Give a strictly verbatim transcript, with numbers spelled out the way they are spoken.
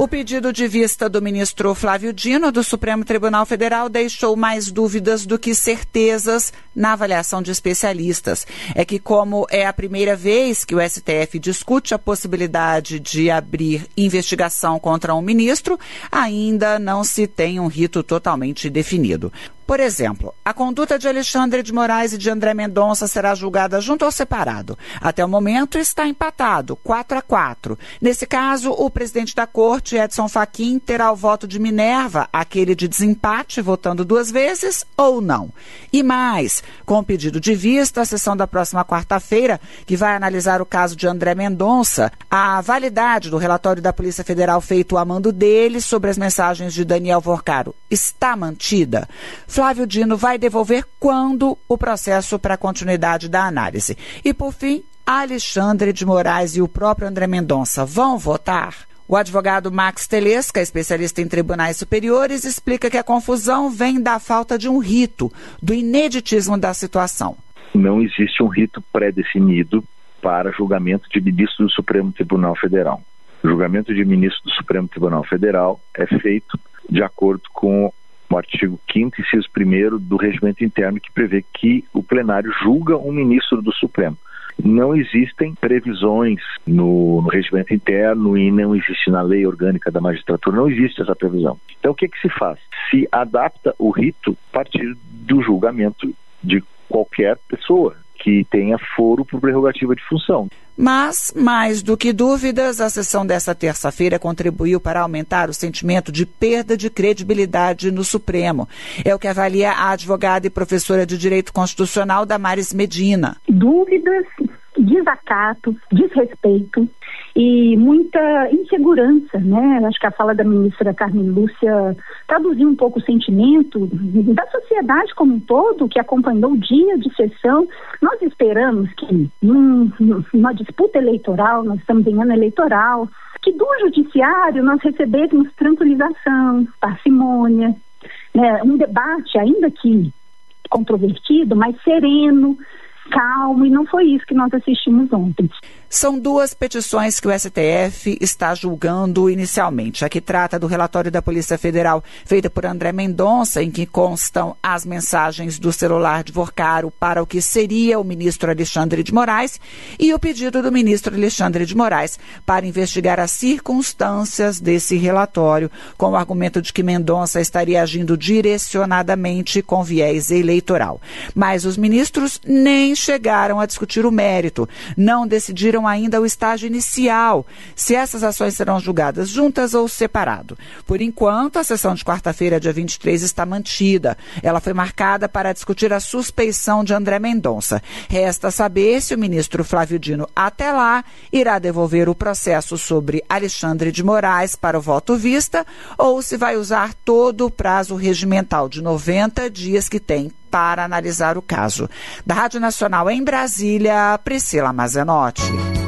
O pedido de vista do ministro Flávio Dino, do Supremo Tribunal Federal, deixou mais dúvidas do que certezas na avaliação de especialistas. É que, como é a primeira vez que o S T F discute a possibilidade de abrir investigação contra um ministro, ainda não se tem um rito totalmente definido. Por exemplo, a conduta de Alexandre de Moraes e de André Mendonça será julgada junto ou separado. Até o momento está empatado, quatro a quatro. Nesse caso, o presidente da corte, Edson Fachin, terá o voto de Minerva, aquele de desempate, votando duas vezes ou não. E mais, com o pedido de vista, a sessão da próxima quarta-feira, que vai analisar o caso de André Mendonça, a validade do relatório da Polícia Federal feito a mando dele sobre as mensagens de Daniel Vorcaro está mantida. Flávio Dino vai devolver quando o processo para a continuidade da análise. E, por fim, Alexandre de Moraes e o próprio André Mendonça vão votar? O advogado Max Telesca, especialista em tribunais superiores, explica que a confusão vem da falta de um rito, do ineditismo da situação. Não existe um rito pré-definido para julgamento de ministro do Supremo Tribunal Federal. O julgamento de ministro do Supremo Tribunal Federal é feito de acordo com o artigo quinto, inciso primeiro do Regimento Interno, que prevê que o plenário julga um ministro do Supremo. Não existem previsões no, no Regimento Interno e não existe na Lei Orgânica da Magistratura, não existe essa previsão. Então, o que que se faz? Se adapta o rito a partir do julgamento de qualquer pessoa que tenha foro por prerrogativa de função. Mas, mais do que dúvidas, a sessão desta terça-feira contribuiu para aumentar o sentimento de perda de credibilidade no Supremo. É o que avalia a advogada e professora de Direito Constitucional Damares Medina. Dúvidas, desacato, desrespeito e muita insegurança, né? Acho que a fala da ministra Carmen Lúcia traduziu um pouco o sentimento da sociedade como um todo, que acompanhou o dia de sessão. Nós esperamos que num, numa disputa eleitoral, nós estamos em ano eleitoral, que do judiciário nós recebêssemos tranquilização, parcimônia, né? Um debate, ainda que controvertido, mas sereno, calmo, e não foi isso que nós assistimos ontem. São duas petições que o S T F está julgando inicialmente. A que trata do relatório da Polícia Federal feita por André Mendonça, em que constam as mensagens do celular de Vorcaro para o que seria o ministro Alexandre de Moraes, e o pedido do ministro Alexandre de Moraes para investigar as circunstâncias desse relatório, com o argumento de que Mendonça estaria agindo direcionadamente com viés eleitoral. Mas os ministros nem chegaram a discutir o mérito, não decidiram ainda o estágio inicial, se essas ações serão julgadas juntas ou separado. Por enquanto, a sessão de quarta-feira, dia vinte e três, está mantida. Ela foi marcada para discutir a suspeição de André Mendonça. Resta saber se o ministro Flávio Dino, até lá, irá devolver o processo sobre Alexandre de Moraes para o voto vista ou se vai usar todo o prazo regimental de noventa dias que tem para analisar o caso. Da Rádio Nacional em Brasília, Priscila Mazenotti.